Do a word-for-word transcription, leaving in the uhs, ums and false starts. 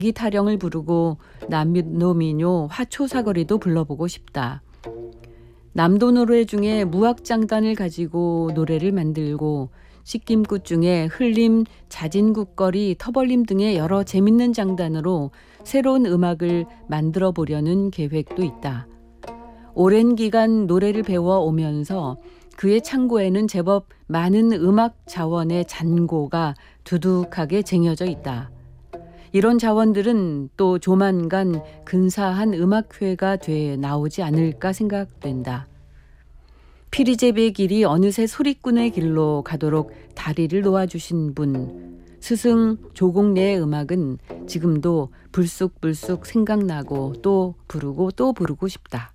기 타령을 부르고 남노민요 화초사거리도 불러보고 싶다. 남도 노래 중에 무악장단을 가지고 노래를 만들고 씻김굿 중에 흘림, 자진굿거리, 터벌림 등의 여러 재밌는 장단으로 새로운 음악을 만들어 보려는 계획도 있다. 오랜 기간 노래를 배워 오면서 그의 창고에는 제법 많은 음악 자원의 잔고가 두둑하게 쟁여져 있다. 이런 자원들은 또 조만간 근사한 음악회가 돼 나오지 않을까 생각된다. 피리제비의 길이 어느새 소리꾼의 길로 가도록 다리를 놓아주신 분, 스승 조공래의 음악은 지금도 불쑥불쑥 생각나고 또 부르고 또 부르고 싶다.